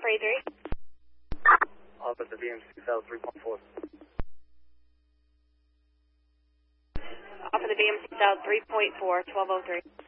3. Off at the BMC South 3.4. Off of the BMC South 3.4, 1203.